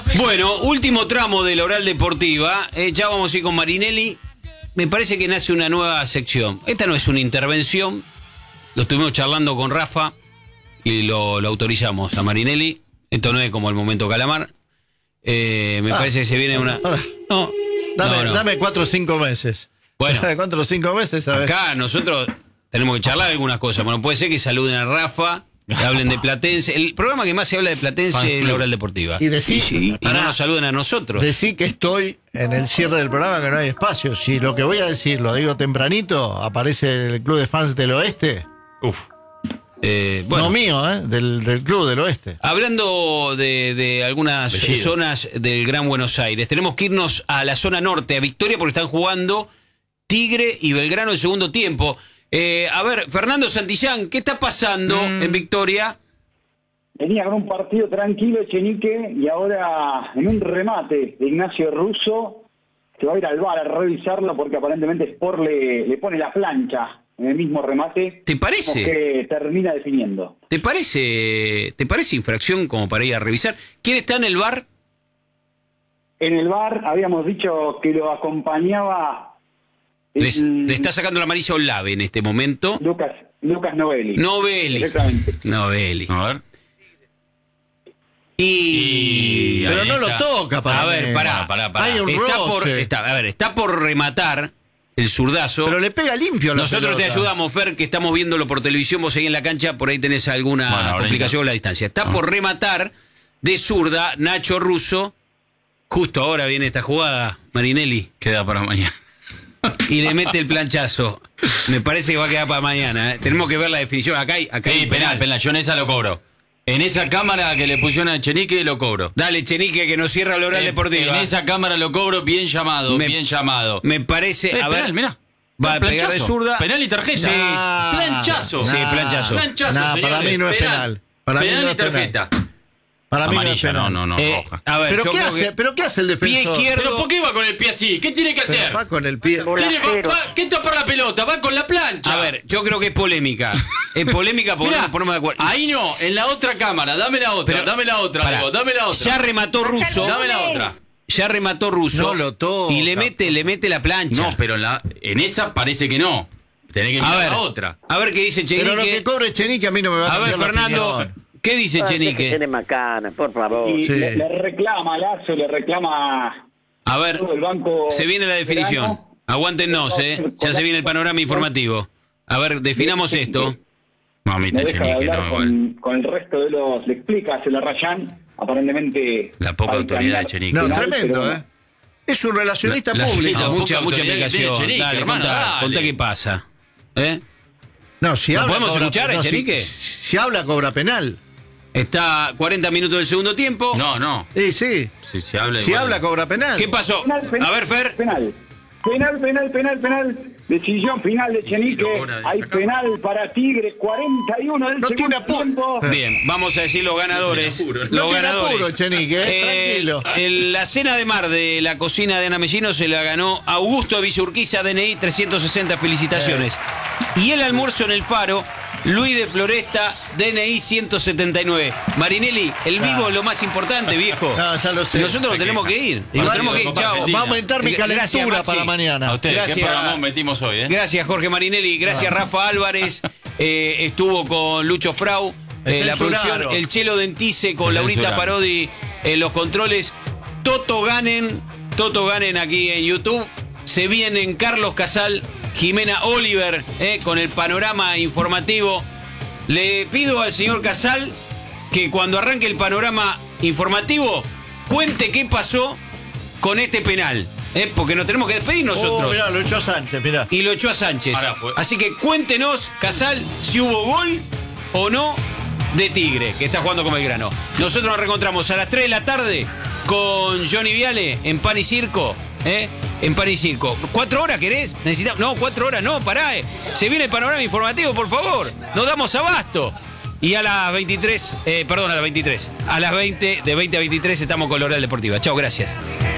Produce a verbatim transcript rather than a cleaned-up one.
Bueno, último tramo de la Oral Deportiva. Eh, ya vamos a ir con Marinelli. Me parece que nace una nueva sección. Esta no es una intervención. Lo estuvimos charlando con Rafa y lo, lo autorizamos a Marinelli. Esto no es como el momento Calamar. Eh, me ah, parece que se viene una... No, dame, no, no. dame cuatro o cinco meses. Bueno, cuatro o cinco meses. A ver. Acá nosotros tenemos que charlar algunas cosas. Bueno, puede ser que saluden a Rafa, que hablen de Platense. El programa que más se habla de Platense es la Oral Deportiva. Y decí, sí, sí. Y no nos saluden a nosotros. Decí que estoy en el cierre del programa, que no hay espacio. Si lo que voy a decir lo digo tempranito, aparece el Club de Fans del Oeste. Uf. Eh, bueno, no mío, ¿eh? Del, del Club del Oeste. Hablando de, de algunas Bellido. zonas del Gran Buenos Aires, tenemos que irnos a la zona norte, a Victoria, porque están jugando Tigre y Belgrano el segundo tiempo. Eh, a ver, Fernando Santillán, ¿qué está pasando mm. en Victoria? Venía con un partido tranquilo Echenique y ahora en un remate de Ignacio Russo se va a ir al V A R a revisarlo porque aparentemente Sport le, le pone la plancha en el mismo remate. ¿Te parece? Que termina definiendo. ¿Te parece, te parece infracción como para ir a revisar? ¿Quién está en el V A R? En el V A R habíamos dicho que lo acompañaba... Le, el, le está sacando la amarilla a Olave en este momento. Lucas, Lucas Novelli. Novelli. Exactamente. Novelli. A ver. Y... Pero no está. Lo toca para A ver, pará. pará, pará. Hay un está roce. por, está, a ver, está por rematar el zurdazo. Pero le pega limpio la Nosotros pelota. te ayudamos, Fer, que estamos viéndolo por televisión. Vos ahí en la cancha, por ahí tenés alguna bueno, complicación con la distancia. Está no. por rematar de zurda Nacho Russo. Justo ahora viene esta jugada, Marinelli. Queda para mañana. Y le mete el planchazo. Me parece que va a quedar para mañana. ¿eh? Tenemos que ver la definición. Acá hay, acá sí, hay penal, penal. Yo en esa lo cobro. En esa cámara que le pusieron a Echenique lo cobro. Dale, Echenique, que nos cierra la Oral en, Deportiva. En esa cámara lo cobro, bien llamado, me, bien llamado. Me parece, eh, a penal, ver, mirá. Va a pegar de zurda. Penal y tarjeta. Sí. Planchazo. Sí, planchazo. Planchazo, nah, para mí no es penal. Para penal mí no y es tarjeta. Penal. Para mí Amarilla, no, no, no, no, eh, roja. A ver, ¿Pero, qué hace, que... ¿Pero qué hace el defensor? Pie izquierdo. ¿Pero por qué va con el pie así? ¿Qué tiene que hacer? Pero va con el pie. ¿Tiene, va, va, ¿Qué tapar la pelota? Va con la plancha. A ver, yo creo que es polémica. Es polémica porque no nos ponemos de acuerdo. Ahí no, en la otra cámara. Dame la otra, Pero, dame la otra, pará, digo, dame la otra. Ya remató Russo. Dame la otra. Ya remató Russo. No lo toca. Y le mete, le mete la plancha. No, pero en, la, en esa parece que no. Tenés que mirar a ver, la otra. A ver qué dice Echenique. Pero lo que cobre Echenique a mí no me va a A ver, Fernando, ¿qué dice Echenique? Tiene macana, por favor. Y sí. le, le reclama a Lazo, le reclama... A ver, todo el banco se viene la definición. verano. Aguántenos, ¿eh? Ya se viene el panorama informativo. A ver, definamos esto. Mamita No deja de Echenique, hablar no, con, igual. con el resto de los... Le explica, se la rayan, aparentemente... La poca al autoridad de cambiar Echenique. No, penal, tremendo, pero- ¿eh? Es un relacionista La- la- público. la- No, mucha, poca mucha autoridad que explicación. tiene Echenique, Dale, hermano, contá, dale. contá qué pasa. ¿Eh? No, si ¿Lo habla, podemos cobra- escuchar, no, si- Echenique? Si, si habla, cobra penal. Está cuarenta minutos del segundo tiempo. No, no. Sí, sí. Si se habla Si igual. habla, cobra penal. ¿Qué pasó? Penal, penal, A ver, Fer. Penal. Penal, penal, penal, penal. Decisión final de Echenique. Hay penal para Tigre, cuarenta y uno del No tiene segundo apuro. tiempo. Bien, vamos a decir los ganadores. No tiene apuro, Los no tiene ganadores. apuro, Echenique, eh, tranquilo. el- la cena de mar de la cocina de Ana Mellino se la ganó Augusto de Villa Urquiza, D N I trescientos sesenta, felicitaciones. Y el almuerzo en el Faro, Luis de Floresta, D N I ciento setenta y nueve. Marinelli, el vivo es lo más importante, viejo. No, ya lo sé. Nosotros nos tenemos que ir. Nos Igual, tenemos que ir. Copa Chao. Argentina. Va a aumentar mi Gracias, calentura Maxi. para mañana. A usted, Gracias. ¿qué programón metimos hoy, eh? Gracias, Jorge Marinelli. Gracias, Rafa Álvarez. Eh, estuvo con Lucho Frau. Eh, Es la censurado. producción, el Chelo Dentice con Es Laurita censurado. Parodi en los controles. Toto Ganen, Toto Ganen aquí en YouTube. Se vienen Carlos Casal, Jimena Oliver, eh, con el panorama informativo. Le pido al señor Casal que cuando arranque el panorama informativo cuente qué pasó con este penal, eh, porque nos tenemos que despedir nosotros. Oh, mirá, lo echó Sánchez, mirá. Y lo echó a Sánchez. Ahora fue. Así que cuéntenos, Casal, si hubo gol o no de Tigre, que está jugando con Belgrano. Nosotros nos reencontramos a las tres de la tarde con Johnny Viale en Pan y Circo. ¿Eh? En Pan y Circo. ¿Cuatro horas querés? Necesitamos. No, cuatro horas no, pará. Eh. Se viene el panorama informativo, por favor. Nos damos abasto. Y a las veintitrés, eh, perdón, a las veintitrés. A las veinte, de veinte a veintitrés estamos con la Oral Deportiva. Chao, gracias.